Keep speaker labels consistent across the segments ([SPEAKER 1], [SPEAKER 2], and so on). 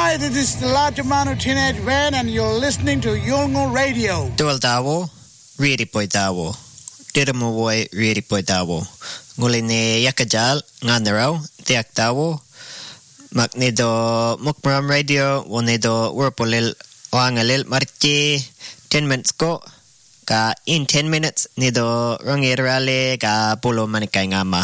[SPEAKER 1] Hi, this is the Latimano Teenage Van and you're listening to Yolngu Radio.
[SPEAKER 2] Tual tawo, ready poi tawo. Diramo boy, ready poi tawo. Nguline yakajal, nganaraw, tiak tawo. Magnedo Mukmaram Radio, wonedo Wurpolil, Wangalil Marchi, 10 minutes ko. Ka in 10 minutes, nido rangirale ka pulo manikay ngama.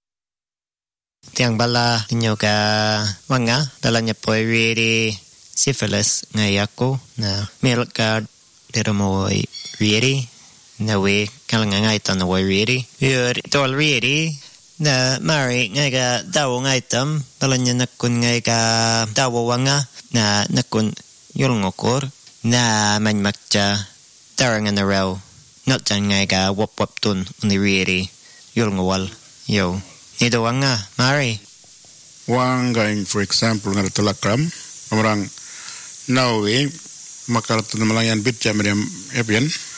[SPEAKER 2] Tiang bala ninyo ka wanga dala niya po really syphilis ngayako na milk ka dito mo really na we kalang ngay tan na really yun tol really na mari ngay ka dawo ngay tam dala niya nakun ngay ka dawo wanga na nakun yulngokor na manmakcha tarangan na raw not jan ngay ka wap tun ni really yulngowal yo Nido wanga, Mari.
[SPEAKER 3] Wanga, for example, nga talakram, orang nawe makaratu na malang yan bitya meriam epian.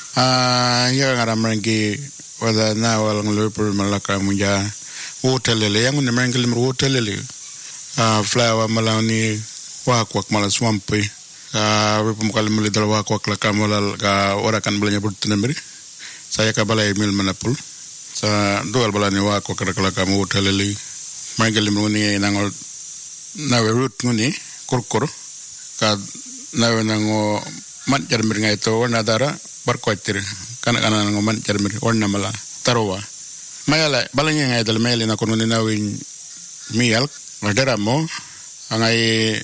[SPEAKER 3] Yang ngaram rangi wada nawal ngelupur malakram muja hotel lele yang ngaram rangi limur hotel lele. Flower malang ni wakwak malang swampi. Wipum kali mulai dal wakwak lakam malal ka orakan belanya bertunan beri. Saya kabalai mil manapul. Sa dual balani wa ko kala kamu hoteleli mangal muni nangol nawe root nguni kurkur ka nawe nango man jarmir ngai to wana dara barkoitir kana nango man jarmir onna mala tarowa mayala balanya ngai dal meli na kono ni nawe mial madara mo angai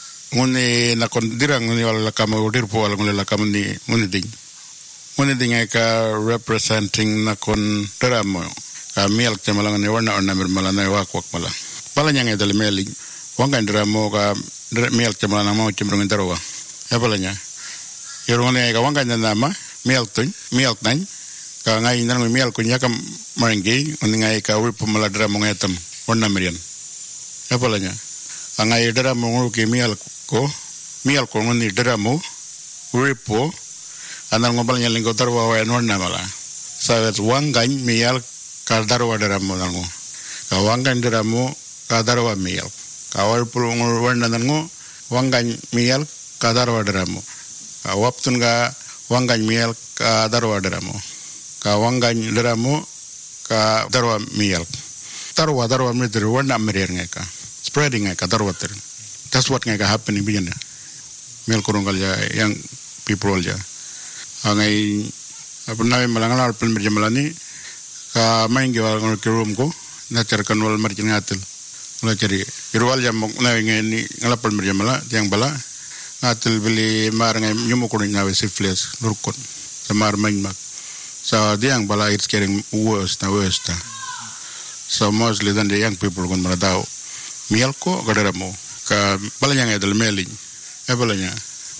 [SPEAKER 3] nguni na kon dirang nguni wala kamu dirpo wala ngula kamu ni nguni ding One thing I representing na kon teramo ka milk te malang ni warna orna malana wakwak mala palanya ngai dal meli wanga dramo ka milk te malana mau cimrung terwa ya palanya yorone ka wanga nama milk nan ka ngai nan milk kunya kam maringi ngai ka wi pumala dramo ngai tam warna merian ya palanya ngai dramo ngu ki milk ko ngoni dramo ripo Anang ngobal nya lingko tarwa wa enwarna mala. Sawet wangan mial ka darwa daramu nango. Ka wangan daramu ka darwa mial. Ka war pulung warna nango wangan mial ka darwa daramu. Ka waptun ga wangan mial ka darwa daramu. Ka wangan daramu ka darwa mial. Darwa midir warna merir ngeka. Spreading ngeka darwa ter. That's what ngeka happening begin. Mial kurungal ya yang people ya. Angai pernah malangan alpel merjamalani ka main gewal ngol kerum ko na cerkan wal marjin ngatil mula cari irwal jam na ngeni ngalapel merjamala tiang bala ngatil beli mar ngai nyumu ko na we syphilis lurkon samar main mak so diang bala it's getting worse so mostly than the young people kon maradao mial ko gadaramo ka balanya ngai dal meling balanya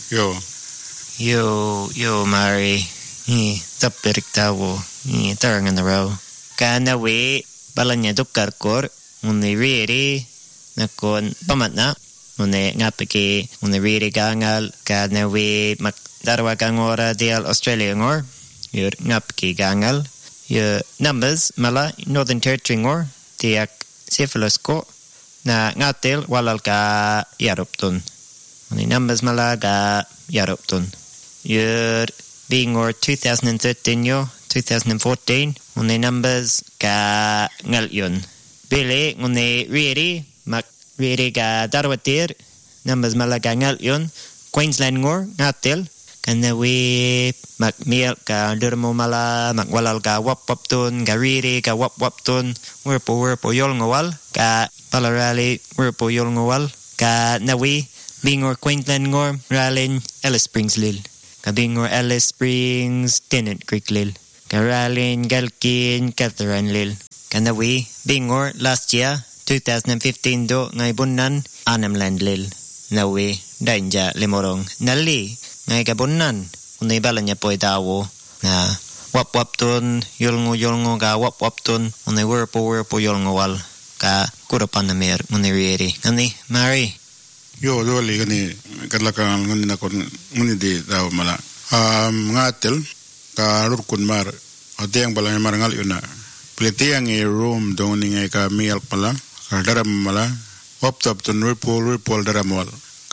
[SPEAKER 2] Yo, Mari. Tapirik tawo. Tarangan na raw. Kana we, balanya dukar kor. Uni riri. Nakon pamat na. Uni ngapiki. Uni riri gangal. Kana we magdarwa gangora dial Australia ngor. Yur ngapiki gangal. Yur numbers mala Northern Territory ngor. Tiyak syphilis ko. Na ngatil walal ka yaruptun. Uni numbers mala ka yaruptun. Year being or 2013 2014 on the numbers ka ngalyon bili on the really mak really ka darwatir numbers malaga ngalyon Queensland ngor ngatil kana we mak miel ka dermo mala mak walal ka wap tun ka really ka wap tun werpo yol ngwal ka palarali werpo yol ngwal ka nawi being or Queensland ngor ralin Alice Springs lil Kabing or Alice Springs, Tennant Creek lil. Karalin, Galkin, Catherine lil. Kanawi, Bingor, last year, 2015 do, ngay bunan, Anamland lil. Nawi, Danja, Limorong. Nali, ngay kabunan, unay bala niya po itawo. Na, wap tun, yulngo ka wap tun, unay werpo yulngo wal. Ka, kurapan na mer, unay riri. Kani, Mari.
[SPEAKER 3] Yo doli gani kadlakan ngani nakon ngani di daw mala ngatel ka rukun mar ateng balang mar ngal yuna pletiang e room doni ngai ka mial pala ka daram mala wap tun ripol daram wal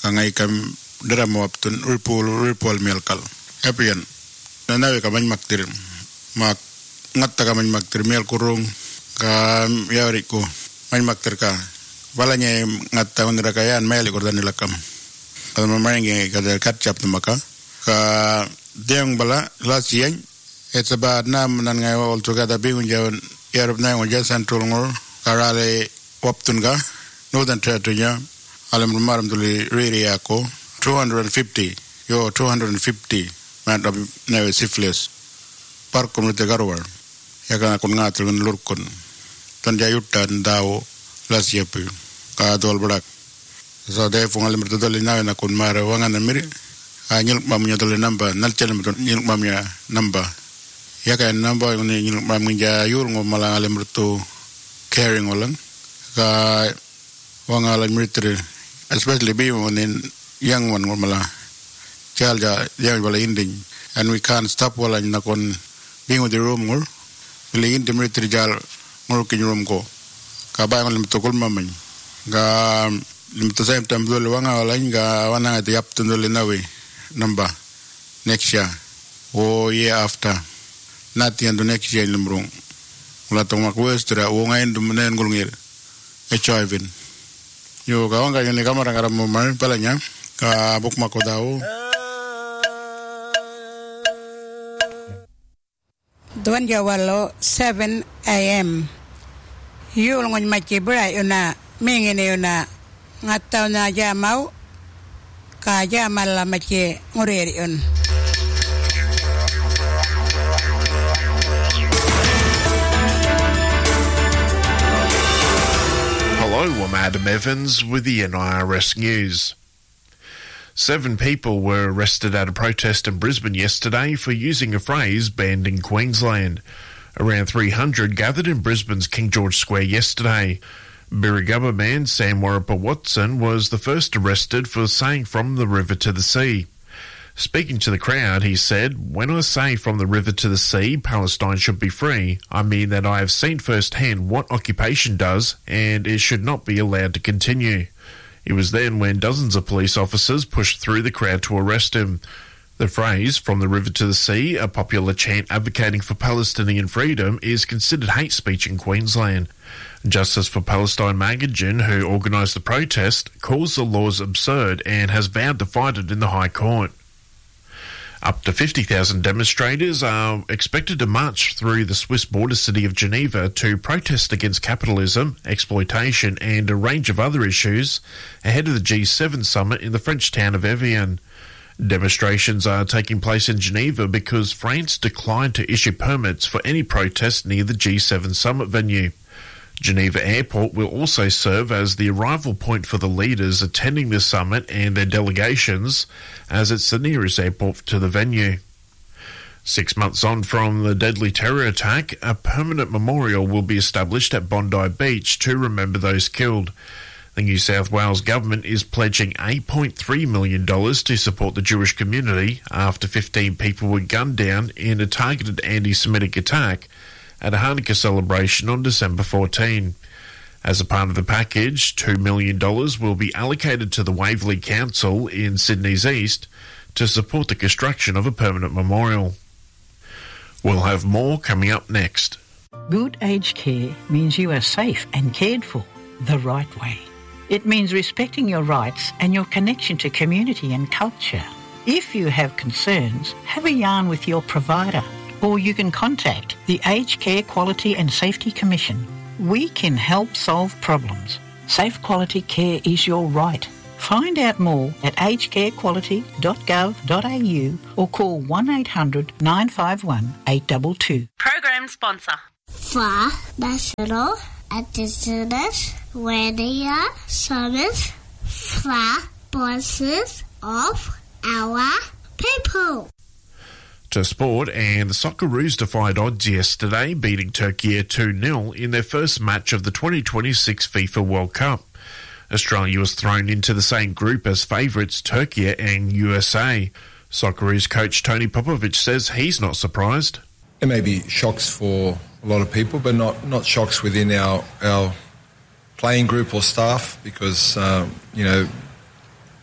[SPEAKER 3] kangai kam drama waptun urpol melkal epian nanawe ka man maktir mak ngatta ka man maktir mel kurung ka yari ko man maktir ka balanya ngatta undra kayan mel ko dan lakam kalau mamangi ka catch up maka ka deng bala last year it's about nam nan ngai all together being jawan Europe na on central ngor karale waptun ga northern territory alam rumaram tuli really ako 250 man of never syphilis par community garwar ya kana kun ngatul ngun lurkun tan jayutta ndaw last year ka dol badak so therefore alam tuli na kun mara wangan amiri anyil mamnya tuli namba nalchen nyil mamnya namba ya kan namba ni nyil mamnya yur ngomala alam rutu caring olang ka wangala military especially be when in young one ngomala chalja young wala inding and we can't stop wala nakon being with the room ngor really in the military jal ngor kin room ko ka ba ngol to kul mamay ga lim to same time dole wangala nga wana at yap to dole nawe number next year or year after not the end of next year limrong wala to makwestra o ngayon dumanen ngulngir HIV yo kawan ka yun ni kamera ngaram mo man pala niya ka bukma ko daw
[SPEAKER 1] Duan jawalo 7 a.m. Yul ngon machi bra yuna mingene yuna ngataw na jamaw ka jamal la machi ngureri yun.
[SPEAKER 4] Hello, I'm Adam Evans with the NIRS News. 7 people were arrested at a protest in Brisbane yesterday for using a phrase banned in Queensland. Around 300 gathered in Brisbane's King George Square yesterday. Birrigubba man Sam Warrapa Watson was the first arrested for saying from the river to the sea. Speaking to the crowd, he said, "When I say from the river to the sea, Palestine should be free, I mean that I have seen firsthand what occupation does, and it should not be allowed to continue." It was then when dozens of police officers pushed through the crowd to arrest him. The phrase, "from the river to the sea," a popular chant advocating for Palestinian freedom, is considered hate speech in Queensland. Justice for Palestine Magajan, who organised the protest, calls the laws absurd and has vowed to fight it in the High Court. Up to 50,000 demonstrators are expected to march through the Swiss border city of Geneva to protest against capitalism, exploitation and a range of other issues ahead of the G7 summit in the French town of Evian. Demonstrations are taking place in Geneva because France declined to issue permits for any protests near the G7 summit venue. Geneva Airport will also serve as the arrival point for the leaders attending the summit and their delegations, as it's the nearest airport to the venue. 6 months on from the deadly terror attack, a permanent memorial will be established at Bondi Beach to remember those killed. The New South Wales government is pledging $8.3 million to support the Jewish community after 15 people were gunned down in a targeted anti-Semitic attack at a Hanukkah celebration on December 14. As a part of the package, $2 million will be allocated to the Waverley Council in Sydney's East to support the construction of a permanent memorial. We'll have more coming up next.
[SPEAKER 5] Good aged care means you are safe and cared for the right way. It means respecting your rights and your connection to community and culture. If you have concerns, have a yarn with your provider, or you can contact the Aged Care Quality and Safety Commission. We can help solve problems. Safe quality care is your right. Find out more at agedcarequality.gov.au or call 1800 951 822.
[SPEAKER 6] Program sponsor.
[SPEAKER 7] For National Indigenous Radio Service for voices of our people.
[SPEAKER 4] To sport, and the Socceroos defied odds yesterday, beating Turkey 2-0 in their first match of the 2026 FIFA World Cup. Australia was thrown into the same group as favourites Turkey and USA. Socceroos coach Tony Popovic says he's not surprised.
[SPEAKER 8] There may be shocks for a lot of people, but not shocks within our playing group or staff, because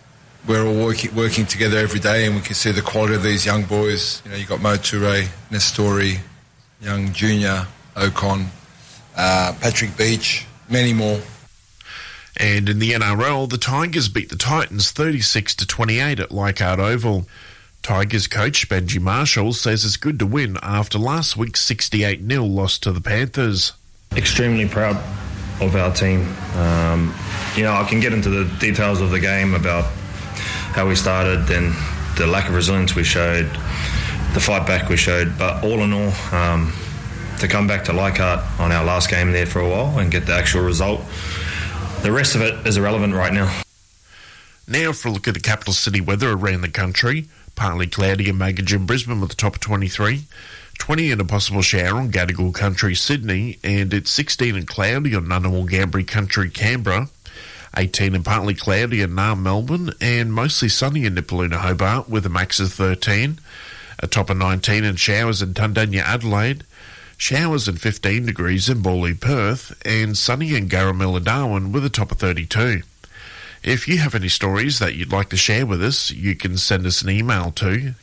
[SPEAKER 8] we're all working together every day, and we can see the quality of these young boys. You know, you've got Mo Toure, Nestori, young Junior, Ocon, Patrick Beach, many more.
[SPEAKER 4] And in the NRL, the Tigers beat the Titans 36-28 at Leichhardt Oval. Tigers coach Benji Marshall says it's good to win after last week's 68-0 loss to the Panthers.
[SPEAKER 6] Extremely proud of our team. I can get into the details of the game about how we started and the lack of resilience we showed, the fight back we showed, but all in all, to come back to Leichhardt on our last game there for a while and get the actual result, the rest of it is irrelevant right now.
[SPEAKER 4] Now for a look at the capital city weather around the country. Partly cloudy and Magog in Brisbane with a top of 23. 20 and a possible shower on Gadigal Country, Sydney, and it's 16 and cloudy on Ngunnawal Ngambri Country, Canberra. 18 and partly cloudy in Naarm, Melbourne, and mostly sunny in Nipaluna, Hobart, with a max of 13. A top of 19 and showers in Tundanya, Adelaide. Showers and 15 degrees in Bawley, Perth, and sunny in Garamilla, Darwin, with a top of 32. If you have any stories that you'd like to share with us, you can send us an email to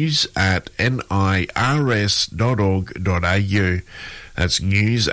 [SPEAKER 4] news@nirs.org.au. That's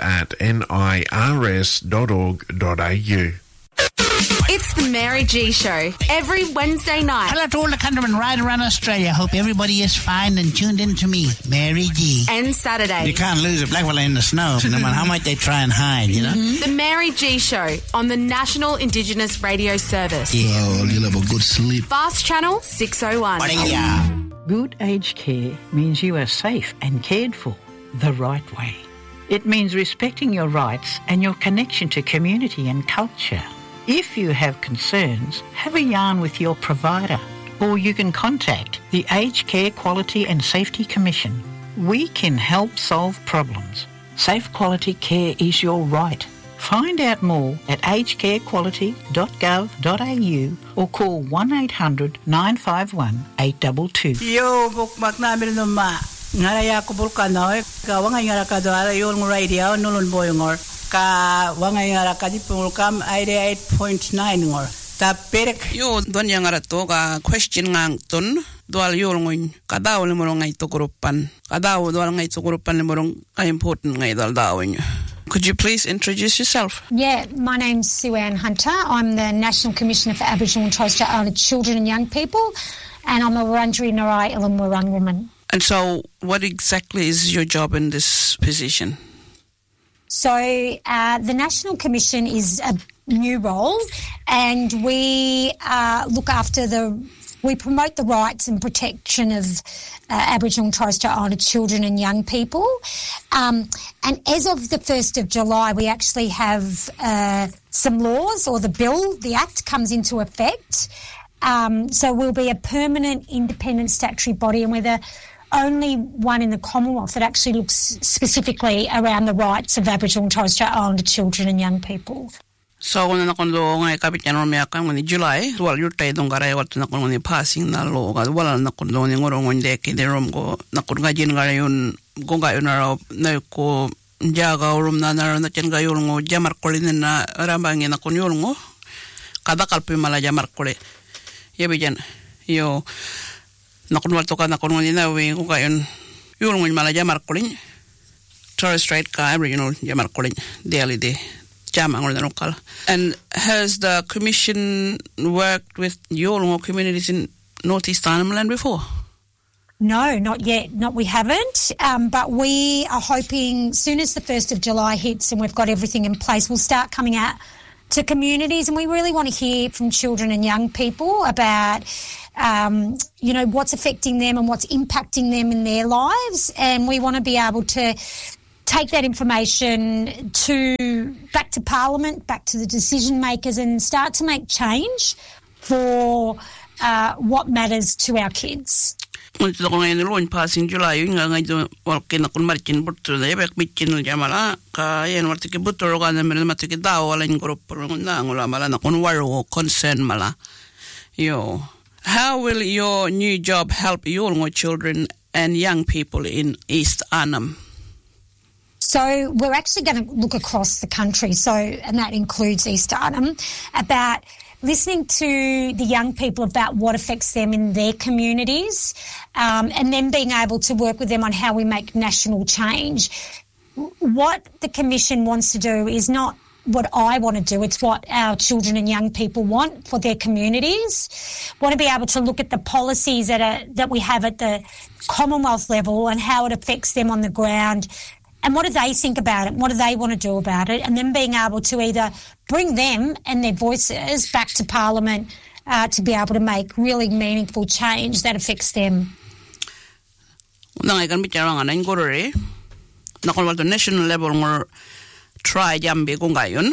[SPEAKER 4] news@nirs.org.au.
[SPEAKER 9] It's the Mary G Show, every Wednesday night.
[SPEAKER 10] Hello to all the countrymen right around Australia. Hope everybody is fine and tuned in to me, Mary G.
[SPEAKER 9] And Saturday.
[SPEAKER 10] You can't lose a black fella in the snow, no matter how much they try and hide, you know?
[SPEAKER 9] The Mary G Show on the National Indigenous Radio Service.
[SPEAKER 10] Yeah, you'll have a good sleep.
[SPEAKER 9] Fast Channel 601.
[SPEAKER 5] Good aged care means you are safe and cared for the right way. It means respecting your rights and your connection to community and culture. If you have concerns, have a yarn with your provider, or you can contact the Aged Care Quality and Safety Commission. We can help solve problems. Safe quality care is your right. Find out more at agedcarequality.gov.au or call 1-800-951-822.
[SPEAKER 11] Yo, bukmak namin numa. Ngaraya ko bulkanoy. Kawangay ngara ka doara yung radio nulun boyongor. Ka wangay ngara ka di pumulkam 88.9 ngor. Ta perek.
[SPEAKER 12] Yo don yang ngara to ka question ngang ton dual yol ngoy kadaw le morong ngay to grupan. Kadaw dual ngay to grupan le morong ka important ngay dal dawin. Could you please introduce yourself?
[SPEAKER 13] Yeah, my name's Sue Ann Hunter. I'm the National Commissioner for Aboriginal and Torres Strait Islander Children and Young People, and I'm a Wurundjeri Narai Ilum Wurrung woman.
[SPEAKER 12] And so what exactly is your job in this position?
[SPEAKER 13] So the National Commission is a new role, and we look after we promote the rights and protection of Aboriginal and Torres Strait Islander children and young people. And as of the 1st of July, we actually have some laws, or the Act comes into effect. So we'll be a permanent independent statutory body, and we're the only one in the Commonwealth that actually looks specifically around the rights of Aboriginal and Torres Strait Islander children and young people.
[SPEAKER 12] So when nakon lo ngay kapit yan romya kan when July wal your tay dong garay wat nakon ni passing na lo ga wala nakon lo ni ngorong onde ke de rom go nakon ga jin garay yun go ga yun na ko jaga rom na na chen ga yun ngo jamar kolin na rambang na kon yun ngo kada kalpi mala jamar kole ye bijan yo nakon wal to ka nakon ni na we go ga yun ngo mala jamar kolin Torres Strait ka Aboriginal jamar kolin daily day. And has the Commission worked with Yolngu communities in Northeast Arnhem before?
[SPEAKER 13] No, not yet. We haven't. But we are hoping soon as the 1st of July hits and we've got everything in place, we'll start coming out to communities, and we really want to hear from children and young people about, what's affecting them and what's impacting them in their lives. And we want to be able to take that information back to Parliament, back to the decision makers, and start to make change for what matters to our kids.
[SPEAKER 12] Passing July, you know, working on Martin Butler, the Epic Mitchin Jamala, and what the Butler and the Matiki Dao and group Malana on Waro concern Mala. How will your new job help your children and young people in East Arnhem?
[SPEAKER 13] So we're actually going to look across the country, and that includes East Arnhem, about listening to the young people about what affects them in their communities, and then being able to work with them on how we make national change. What the Commission wants to do is not what I want to do, it's what our children and young people want for their communities. Want to be able to look at the policies that we have at the Commonwealth level and how it affects them on the ground, and what do they think about it, what do they want to do about it, and then being able to either bring them and their voices back to Parliament to be able to make really meaningful change that affects them.
[SPEAKER 12] National level more try jambi kung gayon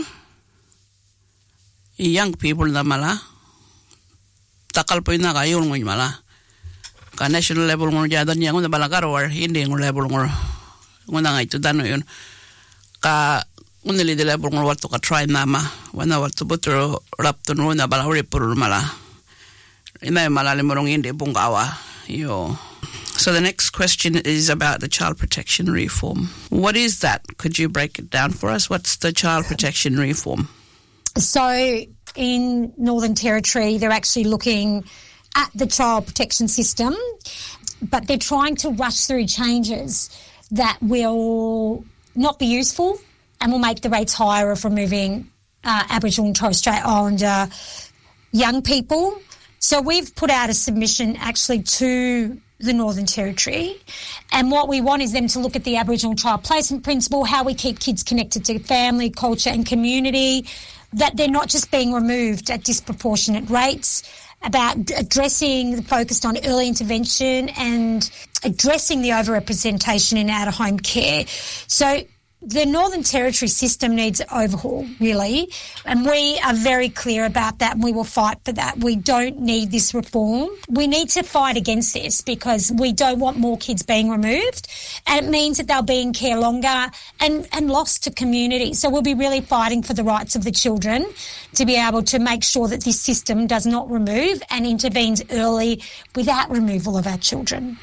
[SPEAKER 12] young people na mala takal po na gayon ngon mala ka national level mo jadan yang na balagaro or hindi ng level mo ngona nga ito dano yun ka unili de level mo wato ka try nama wana wato butro rapto no na balawri puro mala ina mala limorong hindi bungawa yo. So the next question is about the child protection reform. What is that? Could you break it down for us? What's the child protection reform?
[SPEAKER 13] So in Northern Territory, they're actually looking at the child protection system, but they're trying to rush through changes that will not be useful and will make the rates higher of removing Aboriginal and Torres Strait Islander young people. So we've put out a submission actually to the Northern Territory, and what we want is them to look at the Aboriginal Child Placement Principle, how we keep kids connected to family, culture and community, that they're not just being removed at disproportionate rates, about addressing, focused on early intervention and addressing the overrepresentation in out-of-home care. So the Northern Territory system needs overhaul, really, and we are very clear about that, and we will fight for that. We don't need this reform. We need to fight against this because we don't want more kids being removed, and it means that they'll be in care longer and lost to community. So we'll be really fighting for the rights of the children to be able to make sure that this system does not remove and intervenes early without removal of our children.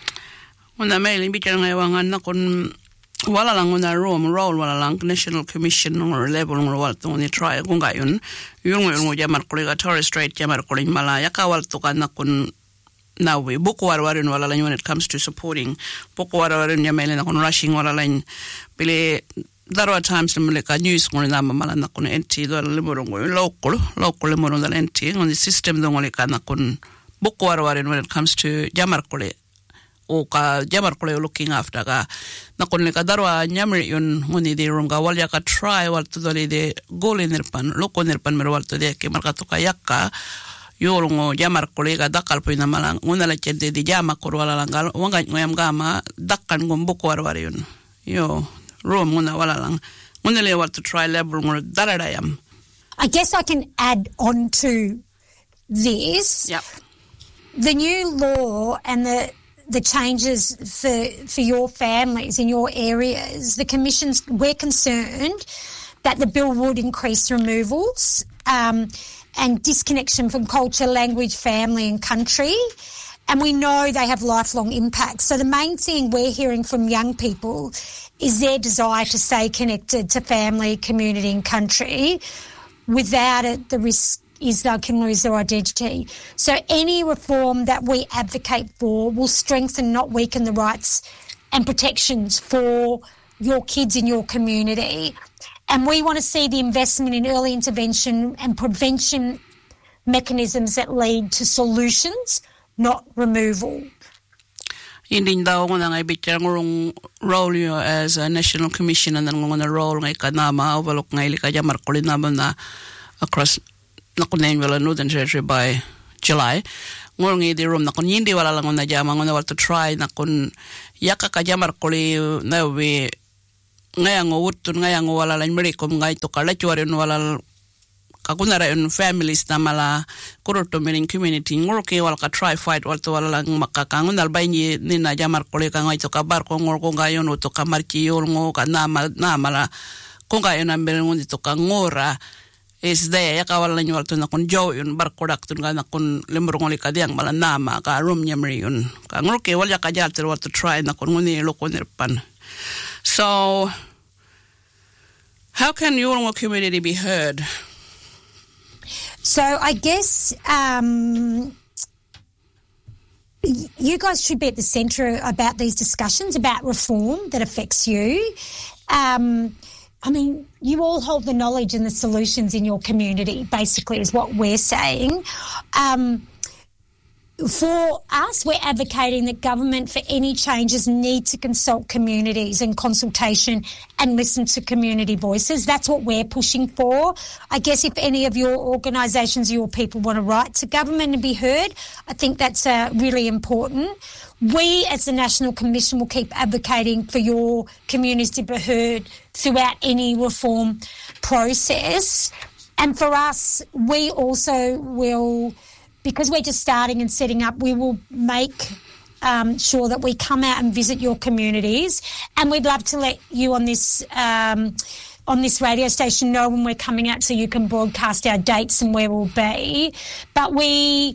[SPEAKER 12] Wala lang una role wala lang National Commission or level ng wala tong ni try kung gayon yung jamar kuliga Torres Strait jamar kuling malaya kawal to kan nakun nawi buku warwarin wala lang when it comes to supporting buku warwarin yamel na kun rushing wala lang pili darwa times limulika news kung na mamala na kun NT do limurong local limurong dal NT on the system do ngolika na kun buku warwarin when it comes to jamar kuliga o ka jamar ko looking after ka nakon ka darwa nyamri yun ngoni de ronga walya ka try wal to dali de gole nirpan loko nirpan mer wal to de ke marka to kayaka yorongo jamar ko ka dakal po na malang una la chente de jama ko wala lang wanga ngoyam gama dakkan gombo ko war yun yo rom una wala lang ngone le wal to try level ngor darada yam.
[SPEAKER 13] I guess I can add on to this.
[SPEAKER 12] Yep.
[SPEAKER 13] The new law and the changes for your families in your areas, we're concerned that the bill would increase removals and disconnection from culture, language, family and country. And we know they have lifelong impacts. So the main thing we're hearing from young people is their desire to stay connected to family, community and country. Without it, the risk is they can lose their identity. So any reform that we advocate for will strengthen, not weaken the rights and protections for your kids in your community. And we want to see the investment in early intervention and prevention mechanisms that lead to solutions, not removal.
[SPEAKER 12] Hindi daw ko na ngay bitya ngurong role yo as a National Commission and ngong na role ngay kanama walok ngay lika jamar kulin naman na across nakunin wala Northern Territory by July. Ngurong idi room nakun hindi wala lang na jama ngona wal to try nakun yaka ka jamar kuli na we ngayang utun ngayang wala lang merikom ngay to kala chuarin wala kakunara yung families na mala kuruto meaning community nguruki wal ka try fight wal to wala lang makakangun albay ni na jamar kuli ka ngay to kabar ko ngurko ngayon to kamarki ngo ka na mala kung kayo na meron dito ka ngora is there yaka wala nyo walto na kun jow yun barkodak tun ka na kun limurong likadiang malanama ka room niya mri yun ka nguruki wala ka jalter walto try na kun nguni loko nirpan. So how can your community be heard?
[SPEAKER 13] So I guess you guys should be at the centre about these discussions about reform that affects you. I mean, you all hold the knowledge and the solutions in your community, basically, is what we're saying. For us, we're advocating that government, for any changes, need to consult communities and consultation and listen to community voices. That's what we're pushing for. I guess if any of your organisations, your people want to write to government and be heard, I think that's really important. We, as the National Commission, will keep advocating for your communities to be heard throughout any reform process. And for us, we also will, because we're just starting and setting up, we will make sure that we come out and visit your communities. And we'd love to let you on this radio station know when we're coming out so you can broadcast our dates and where we'll be. But we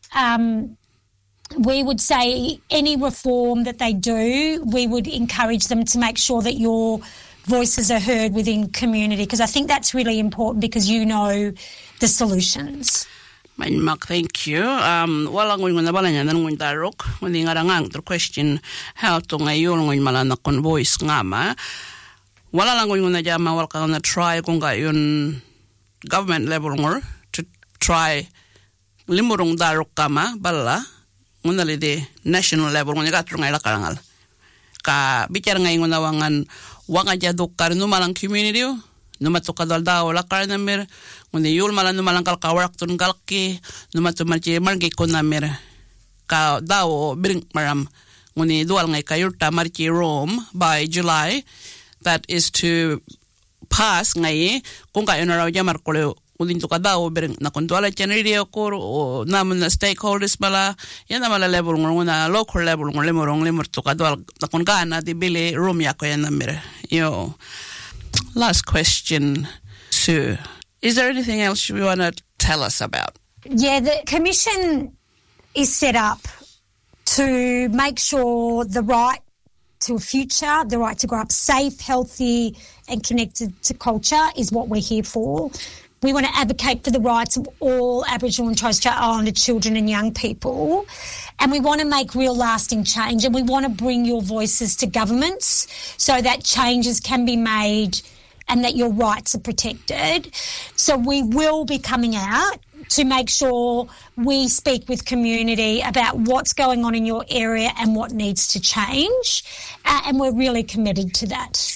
[SPEAKER 13] would say any reform that they do, we would encourage them to make sure that your voices are heard within community, because I think that's really important because you know the solutions.
[SPEAKER 12] Mark, thank you. Wala ngun na bala niya nung darok. Hindi nga rangang to question how to ngayon ngun malana kon voice ngama. Wala lang ngun na jama wala ka na try kung gayon government level ngor to try limurong darok kama bala ngun na lide national level ngun ga trung ila karangal. Ka bicara ngayon na wangan wanga jaduk kar numalang community numato kadal daw la kar namer nguni yul malan numalang kal kawarak tun galki numato marje marge ko namer ka daw bring maram nguni dual ngai kayurta marje Rome by July. That is to pass ngai kung kayo na raw jamar ko ulin to kadaw bring na kontrola radio ko o namun na stakeholders bala yan na mala level nguna local level ngor lemor to kadwal na kun kana di bili room yako yan namer yo. Last question, Sue. Is there anything else you want to tell us about?
[SPEAKER 13] Yeah, the Commission is set up to make sure the right to a future, the right to grow up safe, healthy and connected to culture is what we're here for. We want to advocate for the rights of all Aboriginal and Torres Strait Islander children and young people. And we want to make real lasting change, and we want to bring your voices to governments so that changes can be made and that your rights are protected. So we will be coming out to make sure we speak with community about what's going on in your area and what needs to change. And we're really committed to that.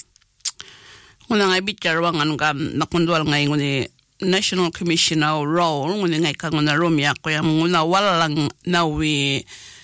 [SPEAKER 12] National Commission role nguni ngai ka nguna room ya ko yang nguna wala lang nawi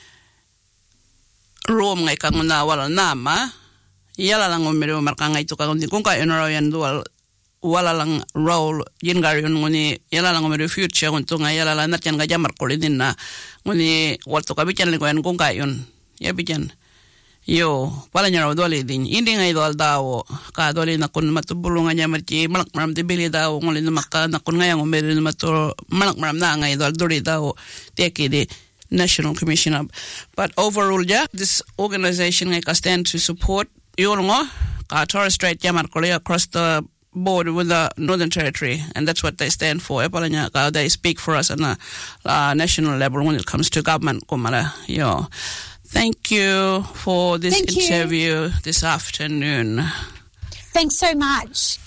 [SPEAKER 12] room ngai ka nguna wala nama yala lang umero marka ngai to ka nguni kung ka enro yan dual wala lang role yin garion nguni yala lang umero future ngunto ngai yala lang natyan ga jamar ko din na nguni walto ka bican ko yan kung ka yon ya bican yo wala nya raw dole din indi ngai dol daw ka dole na kun matubulungan nya marti malak maram de bili daw ngol na makka na kun ngayang umere na mato malak maram na ngai dol dole daw teki de National Commission up. But overall ja this organization ngai ka stand to support yolngo ka Torres Strait jamar ko across the board with the Northern Territory, and that's what they stand for. They speak for us on a national level when it comes to government kumara yo. Thank you for this interview this afternoon.
[SPEAKER 13] Thanks so much.